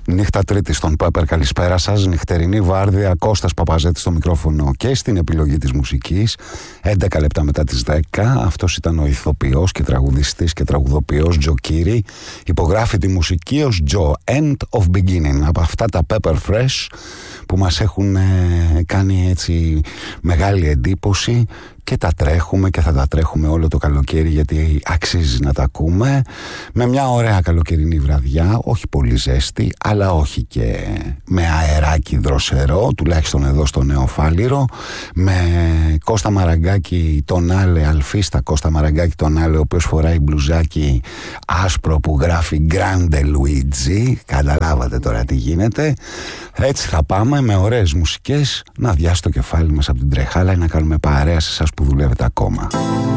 Νύχτα Τρίτη στον Πέπερ, καλησπέρα σας. Νυχτερινή βάρδια, Κώστας Παπαζέτης στο μικρόφωνο και στην επιλογή της μουσικής. 11 λεπτά μετά τις 10. Αυτός ήταν ο ηθοποιός και τραγουδιστής και τραγουδοποιός Τζο Κίρι. Υπογράφει τη μουσική ως Joe, End of Beginning. Από αυτά τα Pepper Fresh που μας έχουν κάνει έτσι μεγάλη εντύπωση και τα τρέχουμε και θα τα τρέχουμε όλο το καλοκαίρι, γιατί αξίζει να τα ακούμε, με μια ωραία καλοκαιρινή βραδιά, όχι πολύ ζέστη αλλά όχι και με αεράκι δροσερό, τουλάχιστον εδώ στο Νέο Φάληρο, με Κώστα Μαραγκάκη τον Άλε, αλφίστα Κώστα Μαραγκάκη τον Άλε, ο οποίος φοράει μπλουζάκι άσπρο που γράφει Grande Luigi. Καταλάβατε τώρα τι γίνεται. Έτσι θα πάμε με ωραίες μουσικές να διάσει το κεφάλι μας από την τρεχάλα ή να κάνουμε παρέα σε εσάς που δουλεύετε ακόμα.